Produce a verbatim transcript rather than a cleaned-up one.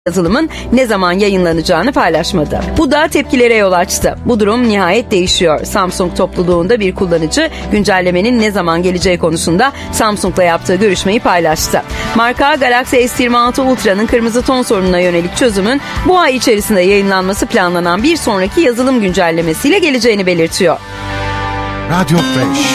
yazılımın ne zaman yayınlanacağını paylaşmadı. Bu da tepkilere yol açtı. Bu durum nihayet değişiyor. Samsung topluluğunda bir kullanıcı güncellemenin ne zaman geleceği konusunda Samsung'la yaptığı görüşmeyi paylaştı. Marka Galaxy S yirmi altı Ultra'nın kırmızı ton sorununa yönelik çözümün bu ay içerisinde yayınlanması planlanan bir sonraki yazılım güncellemesiyle geleceğini belirtiyor. Radyo Fresh.